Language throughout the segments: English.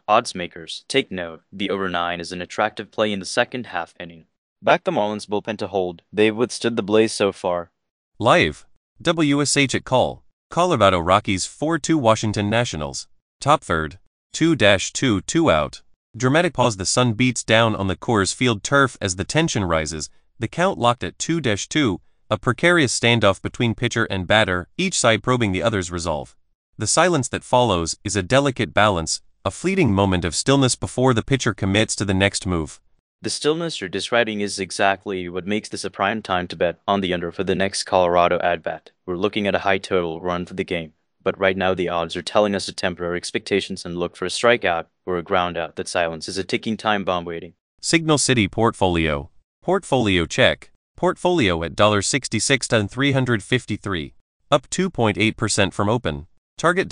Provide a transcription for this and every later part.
Odds makers, take note, the over 9 is an attractive play in the second half inning. Back the Marlins bullpen to hold. They've withstood the blaze so far. Live. WSH at call. Colorado Rockies 4-2 Washington Nationals. Top third. 2-2 2 out. Dramatic pause. The sun beats down on the Coors Field turf as the tension rises. The count locked at 2-2. A precarious standoff between pitcher and batter, each side probing the other's resolve. The silence that follows is a delicate balance, a fleeting moment of stillness before the pitcher commits to the next move. The stillness you're describing is exactly what makes this a prime time to bet on the under for the next Colorado at-bat. We're looking at a high total run for the game, but right now the odds are telling us to temper our expectations and look for a strikeout or a groundout. That silence is a ticking time bomb waiting. Signal City Portfolio. Portfolio check. Portfolio at $66 and 353. Up 2.8% from open. Target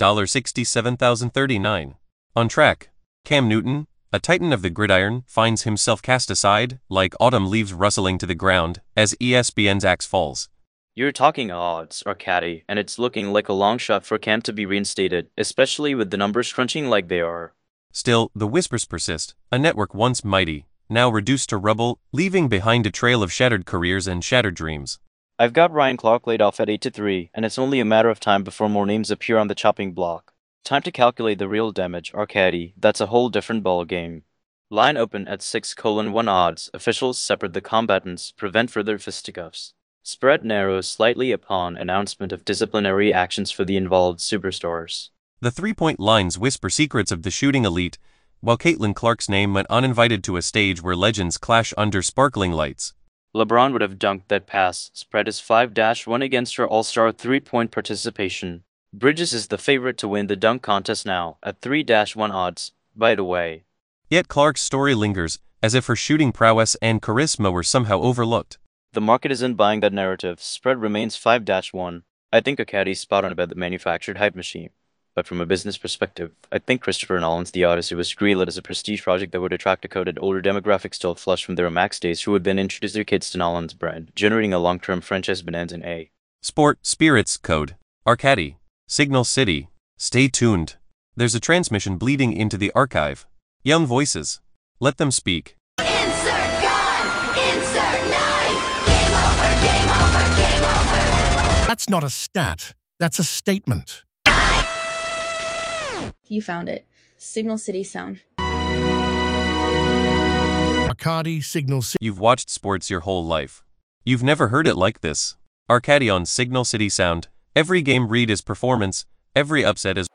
$67,039. On track. Cam Newton, a titan of the gridiron, finds himself cast aside, like autumn leaves rustling to the ground, as ESPN's axe falls. You're talking odds, Arcady, and it's looking like a long shot for Cam to be reinstated, especially with the numbers crunching like they are. Still, the whispers persist. A network once mighty, now reduced to rubble, leaving behind a trail of shattered careers and shattered dreams. I've got Ryan Clark laid off at 8-3, and it's only a matter of time before more names appear on the chopping block. Time to calculate the real damage, Arcady. That's a whole different ball game. Line open at 6:1 odds. Officials separate the combatants, prevent further fisticuffs. Spread narrows slightly upon announcement of disciplinary actions for the involved superstars. The three-point lines whisper secrets of the shooting elite, while Caitlin Clark's name went uninvited to a stage where legends clash under sparkling lights. LeBron would have dunked that pass. Spread is 5-1 against her all-star three-point participation. Bridges is the favorite to win the dunk contest now, at 3-1 odds, by the way. Yet Clark's story lingers, as if her shooting prowess and charisma were somehow overlooked. The market isn't buying that narrative. Spread remains 5-1. I think Arcady's spot on about the manufactured hype machine. But from a business perspective, I think Christopher Nolan's The Odyssey was greenlit as a prestige project that would attract a coded older demographic still flush from their max days who would then introduce their kids to Nolan's brand, generating a long-term franchise bonanza in A. Sport, Spirits, Code. Arcady. Signal City. Stay tuned. There's a transmission bleeding into the archive. Young voices. Let them speak. Insert gun! Insert knife! Game over, game over, game over! That's not a stat. That's a statement. You found it. Signal City Sound. Arcady, Signal City. You've watched sports your whole life. You've never heard it like this. Arcady on Signal City Sound. Every game read is performance, every upset is